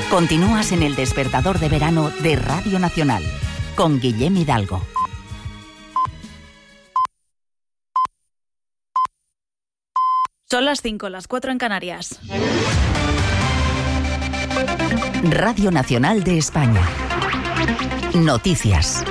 Continúas en el despertador de verano de Radio Nacional con Guillem Hidalgo. Son las 5, las 4 en Canarias. Radio Nacional de España. Noticias.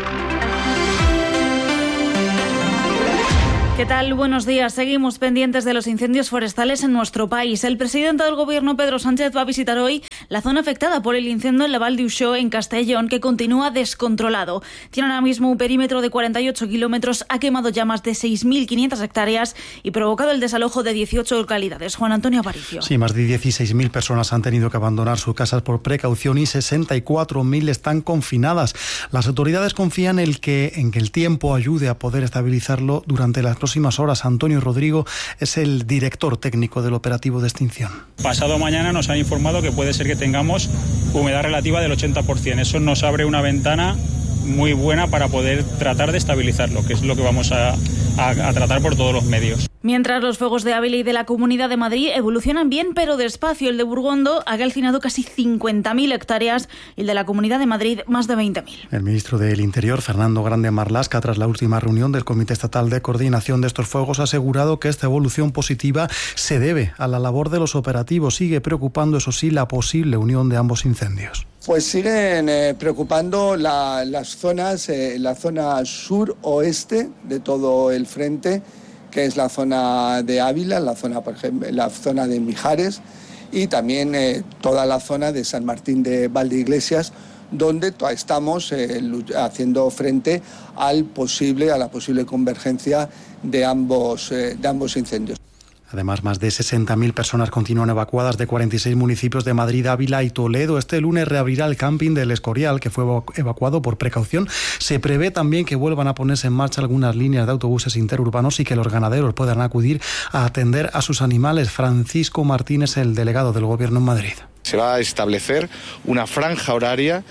¿Qué tal? Buenos días. Seguimos pendientes de los incendios forestales en nuestro país. El presidente del Gobierno, Pedro Sánchez, va a visitar hoy la zona afectada por el incendio en la Val d'Uixó, en Castellón, que continúa descontrolado. Tiene ahora mismo un perímetro de 48 kilómetros, ha quemado ya más de 6.500 hectáreas y provocado el desalojo de 18 localidades. Juan Antonio Aparicio. Sí, más de 16.000 personas han tenido que abandonar sus casas por precaución y 64.000 están confinadas. Las autoridades confían en que el tiempo ayude a poder estabilizarlo durante las próximas horas. Antonio Rodrigo es el director técnico del operativo de extinción. Pasado mañana nos han informado que puede ser que tengamos humedad relativa del 80%. Eso nos abre una ventana muy buena para poder tratar de estabilizarlo, que es lo que vamos a tratar por todos los medios. Mientras los fuegos de Ávila y de la Comunidad de Madrid evolucionan bien pero despacio, el de Burgondo ha calcinado casi 50.000 hectáreas y el de la Comunidad de Madrid más de 20.000. El ministro del Interior, Fernando Grande Marlaska, tras la última reunión del Comité Estatal de Coordinación de estos fuegos, ha asegurado que esta evolución positiva se debe a la labor de los operativos. Sigue preocupando, eso sí, la posible unión de ambos incendios. Pues siguen preocupando las zonas, la zona sur-oeste de todo el frente, que es la zona de Ávila, la zona, por ejemplo, la zona de Mijares y también toda la zona de San Martín de Valdeiglesias, donde estamos haciendo frente a la posible convergencia de ambos incendios. Además, más de 60.000 personas continúan evacuadas de 46 municipios de Madrid, Ávila y Toledo. Este lunes reabrirá el camping del Escorial, que fue evacuado por precaución. Se prevé también que vuelvan a ponerse en marcha algunas líneas de autobuses interurbanos y que los ganaderos puedan acudir a atender a sus animales. Francisco Martínez, el delegado del Gobierno en Madrid. Se va a establecer una franja horaria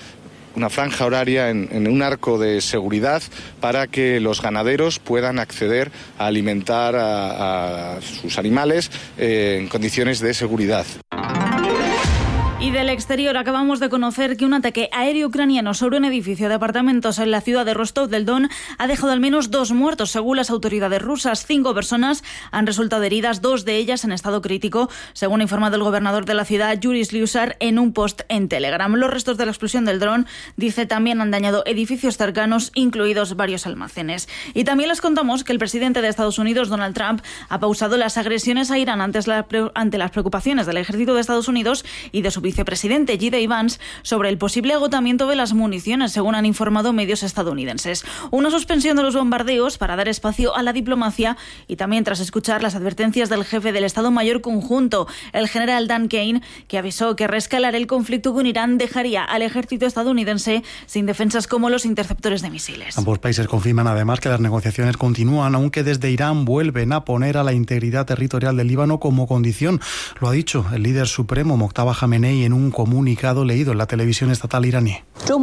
en un arco de seguridad para que los ganaderos puedan acceder a alimentar a sus animales en condiciones de seguridad. Y del exterior acabamos de conocer que un ataque aéreo ucraniano sobre un edificio de apartamentos en la ciudad de Rostov del Don ha dejado al menos 2 muertos, según las autoridades rusas. 5 personas han resultado heridas, 2 de ellas en estado crítico, según ha informado el gobernador de la ciudad, Yuri Slyusar, en un post en Telegram. Los restos de la explosión del dron, dice, también han dañado edificios cercanos, incluidos varios almacenes. Y también les contamos que el presidente de Estados Unidos, Donald Trump, ha pausado las agresiones a Irán ante las preocupaciones del ejército de Estados Unidos y de su vicepresidente J.D. Vance sobre el posible agotamiento de las municiones, según han informado medios estadounidenses. Una suspensión de los bombardeos para dar espacio a la diplomacia y también tras escuchar las advertencias del jefe del Estado Mayor Conjunto, el general Dan Kane, que avisó que reescalar el conflicto con Irán dejaría al ejército estadounidense sin defensas como los interceptores de misiles. Ambos países confirman además que las negociaciones continúan, aunque desde Irán vuelven a poner a la integridad territorial del Líbano como condición. Lo ha dicho el líder supremo Mojtaba Jamenei en un comunicado leído en la televisión estatal iraní,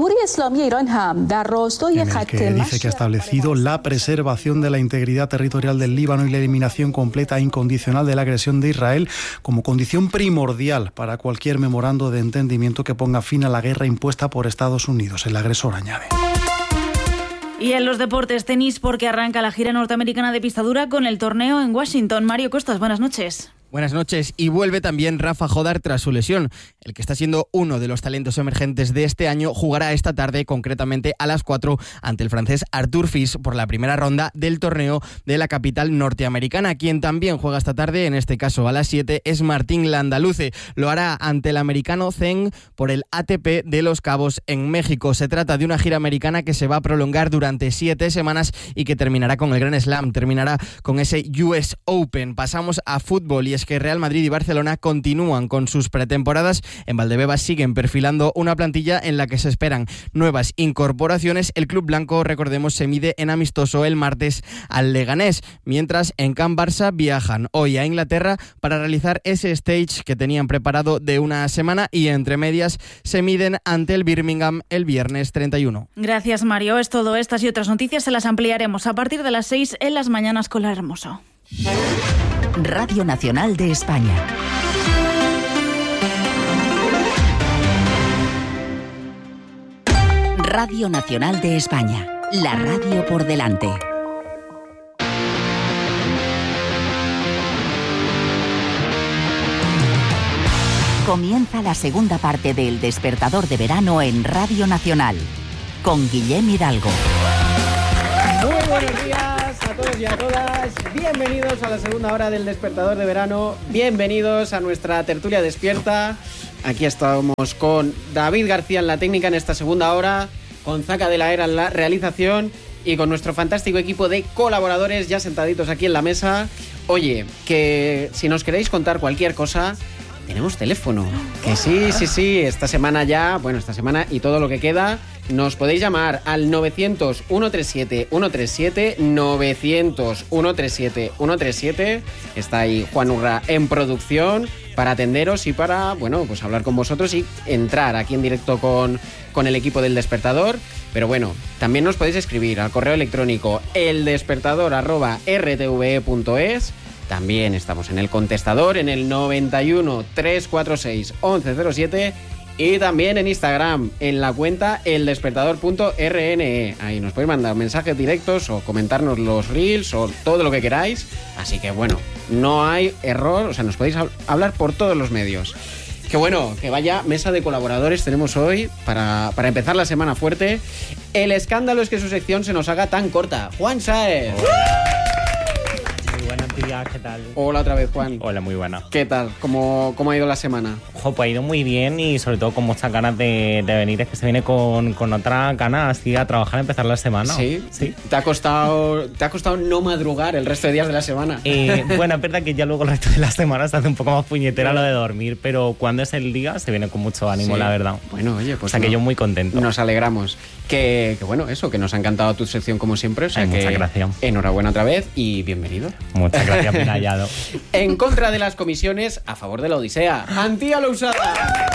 en el que dice que ha establecido la preservación de la integridad territorial del Líbano y la eliminación completa e incondicional de la agresión de Israel como condición primordial para cualquier memorando de entendimiento que ponga fin a la guerra impuesta por Estados Unidos. El agresor añade. Y en los deportes, tenis, porque arranca la gira norteamericana de pista dura con el torneo en Washington. Mario Costas, buenas noches. Buenas noches. Y vuelve también Rafa Jodar tras su lesión. El que está siendo uno de los talentos emergentes de este año jugará esta tarde, concretamente a las 4, ante el francés Arthur Fils por la primera ronda del torneo de la capital norteamericana. Quien también juega esta tarde, en este caso a las 7, es Martín Landaluce. Lo hará ante el americano Zheng por el ATP de Los Cabos en México. Se trata de una gira americana que se va a prolongar durante 7 semanas y que terminará con el Grand Slam, terminará con ese US Open. Pasamos a fútbol y es que Real Madrid y Barcelona continúan con sus pretemporadas. En Valdebebas siguen perfilando una plantilla en la que se esperan nuevas incorporaciones. El club blanco, recordemos, se mide en amistoso el martes al Leganés, mientras en Can Barça viajan hoy a Inglaterra para realizar ese stage que tenían preparado de una semana y entre medias se miden ante el Birmingham el viernes 31. Gracias, Mario. Es todo. Estas y otras noticias se las ampliaremos a partir de las 6 en las mañanas con La Hermoso. Radio Nacional de España. Radio Nacional de España, la radio por delante. Comienza la segunda parte del Despertador de Verano en Radio Nacional, con Guillem Hidalgo. Muy buenos días a todos y a todas. Bienvenidos a la segunda hora del Despertador de Verano. Bienvenidos a nuestra tertulia despierta. Aquí estamos con David García en la técnica en esta segunda hora, con Zaca de la Era en la realización y con nuestro fantástico equipo de colaboradores ya sentaditos aquí en la mesa. Oye, que si nos queréis contar cualquier cosa, tenemos teléfono. Que sí, esta semana y todo lo que queda, nos podéis llamar al 900-137-137, 900-137-137. Está ahí Juan Urra en producción para atenderos y para, pues hablar con vosotros y entrar aquí en directo con el equipo del Despertador. Pero bueno, también nos podéis escribir al correo electrónico eldespertador@rtve.es. También estamos en el contestador en el 91 346 1107 y también en Instagram en la cuenta eldespertador.rne. Ahí nos podéis mandar mensajes directos o comentarnos los reels o todo lo que queráis. Así que bueno, no hay error, o sea, nos podéis hablar por todos los medios. Que bueno, que vaya mesa de colaboradores tenemos hoy para empezar la semana fuerte. El escándalo es que su sección se nos haga tan corta. Juan Sáez. ¿Qué tal? Hola otra vez, Juan. Hola, muy buena. ¿Qué tal? ¿Cómo ha ido la semana? Pues ha ido muy bien y sobre todo con muchas ganas de venir. Es que se viene con otra ganas así a trabajar, a empezar la semana. ¿Sí? ¿Te ha costado no madrugar el resto de días de la semana? Bueno, es verdad que ya luego el resto de la semana se hace un poco más puñetera lo de dormir, pero cuando es el día se viene con mucho ánimo, la verdad. Bueno, oye, pues o sea que yo muy contento. Nos alegramos. Que bueno, eso, que nos ha encantado tu sección como siempre. O sea que muchas gracias. Enhorabuena otra vez y bienvenido. Muchas gracias, bien hallado. En contra de las comisiones, a favor de la Odisea. Antía Lousada.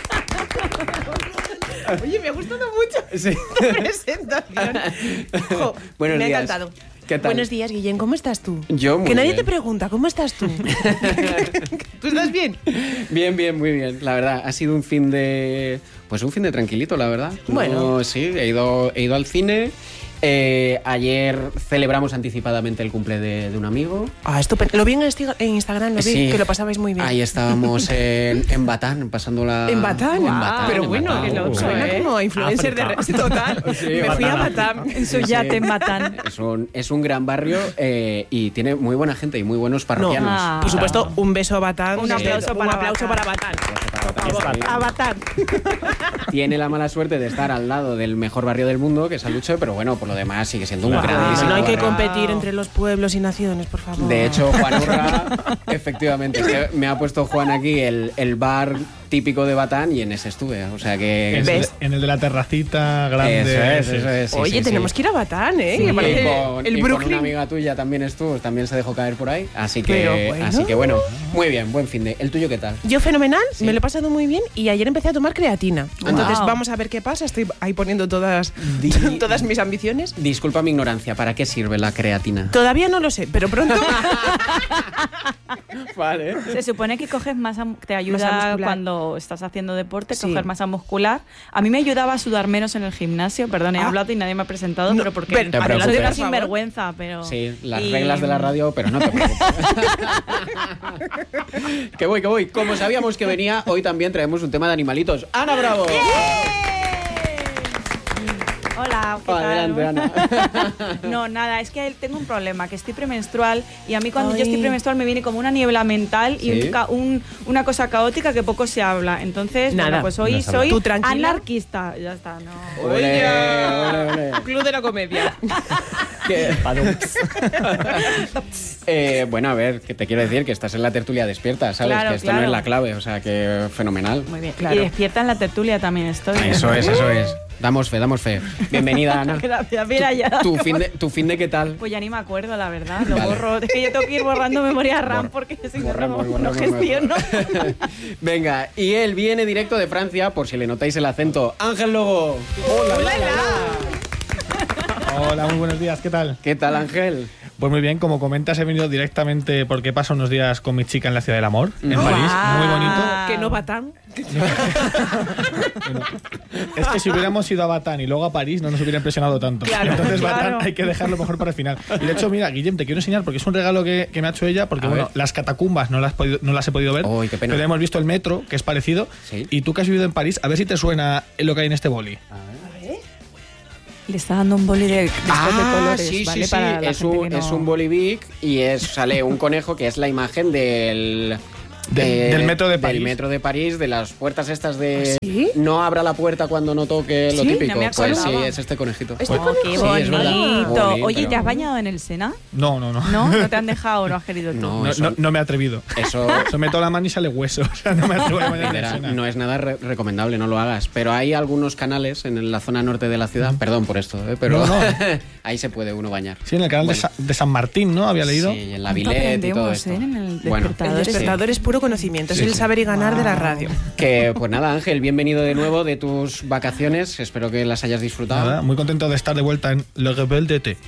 Oye, me ha gustado mucho tu presentación. Buenos me días. ha encantado. ¿Qué tal? Buenos días, Guillén, ¿cómo estás tú? Yo muy Que nadie bien. te pregunta, ¿cómo estás tú? ¿Tú estás bien? Bien, muy bien. La verdad, ha sido un fin de tranquilito, la verdad. Bueno. Sí, he ido al cine. Ayer celebramos anticipadamente el cumple de un amigo. Ah, estupendo. Lo vi en Instagram, Sí. que lo pasabais muy bien. Ahí estábamos en Batán, pasándola... ¿En Batán? en Pero bueno, Batán. que no suena como a influencer de total. Sí, me fui a Batán. En su yate en Batán. Es un gran barrio y tiene muy buena gente y muy buenos parroquianos. Por supuesto, un beso a Batán. Un aplauso para Batán. A Batán. Tiene la mala suerte de estar al lado del mejor barrio del mundo, que es Aluche, pero bueno, por lo demás sigue siendo un grandísimo No hay que barrio. competir entre los pueblos y naciones, por favor. De hecho, Juan Urra, efectivamente, es que me ha puesto Juan aquí el bar típico de Batán y en ese estuve. O sea que... En el de la terracita grande. Eso es. Oye, tenemos que ir a Batán, ¿eh? Sí, Me parece el y con Brooklyn. una amiga tuya también estuvo, también se dejó caer por ahí. Así que Pero bueno. Muy bien, buen fin de. ¿El tuyo qué tal? Yo fenomenal, me lo he pasado muy bien y ayer empecé a tomar creatina. Entonces Wow. vamos a ver qué pasa. Estoy ahí poniendo todas mis ambiciones. Disculpa mi ignorancia, ¿para qué sirve la creatina? Todavía no lo sé, pero pronto. Vale. Se supone que coges te Masa ayuda muscular. cuando estás haciendo deporte, Sí. coger masa muscular. A mí me ayudaba a sudar menos en el gimnasio, perdón, he hablado y nadie me ha presentado, No, pero porque pero- Te soy preocupes. una por favor. sinvergüenza, pero... Sí, las Y- reglas de la radio, pero no te preocupes. Que voy. Como sabíamos que venía, hoy también traemos un tema de animalitos. ¡Ana Bravo! Hola, ¿qué Adelante, tal? Ana. No, nada, es que tengo un problema, que estoy premenstrual y a mí cuando Ay. yo estoy premenstrual me viene como una niebla mental y ¿Sí? una cosa caótica que poco se habla. Entonces, Nada. bueno, pues hoy No se habla. soy ¿Tú tranquila? anarquista. Ya está, no. Ole. Club de la comedia. Que- bueno, a ver, que te quiero decir que estás en la tertulia despierta, ¿sabes? Claro, que esto no claro. es la clave, o sea, que fenomenal. Muy bien. Claro. Y despierta en la tertulia también estoy. Eso es. Damos fe. Bienvenida, Ana. Gracias, mira ya. ¿Tu fin de qué tal? Pues ya ni me acuerdo, la verdad. Lo Vale. borro. Es que yo tengo que ir borrando memoria RAM porque si no, no gestiono. Venga, y él viene directo de Francia, por si le notáis el acento. Ángel Logo. Hola, muy buenos días, ¿qué tal? ¿Qué tal, Ángel? Pues muy bien, como comentas, he venido directamente porque paso unos días con mi chica en la Ciudad del Amor, en París, muy bonito. Que no va tan. Es que si hubiéramos ido a Batán y luego a París no nos hubiera impresionado tanto. Claro, Entonces claro. Batán hay que dejarlo mejor para el final. Y de hecho, mira, Guillem, te quiero enseñar porque es un regalo que me ha hecho ella, porque bueno, las catacumbas no las he podido ver, Uy, qué pena. pero hemos visto el metro, que es parecido, Sí. y tú que has vivido en París, a ver si te suena lo que hay en este boli. Le está dando un boli de estos de colores, sí, ¿vale? sí, Para la es gente un, que no- es un bolivic y sale un conejo que es la imagen del metro de París. Del metro de París, de las puertas estas de ¿Sí? no abra la puerta cuando no toque lo Sí, típico. no me Pues sí, acordaba. es este conejito. Este Pues- conejo. qué Sí, es verdad. bonito. Bonito. Oye, ¿te has bañado en el Sena? No. ¿No? ¿No te han dejado o no has querido tú? No, No, eso, no me he atrevido. eso Se meto la mano y sale hueso. O sea, no me atrevo a bañar en el Mira, Sena. no es nada recomendable, no lo hagas. Pero hay algunos canales en la zona norte de la ciudad, perdón por esto, pero No. ahí se puede uno bañar. Sí, en el canal Bueno. de San Martín, ¿no? Había leído. Sí, en la ¿Cuánto Villette y todo aprendemos, esto. en el Bueno, despertador? El despertador es puro conocimiento, es Sí, el sí. saber y ganar de la radio. que pues nada, Ángel, bienvenido de nuevo de tus vacaciones. Espero que las hayas disfrutado. Nada, muy contento de estar de vuelta en Le Rebelle d'été.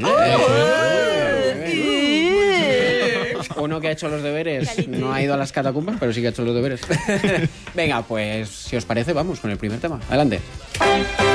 Uno que ha hecho los deberes no ha ido a las catacumbas, pero sí que ha hecho los deberes. Venga, pues si os parece, vamos con el primer tema. Adelante.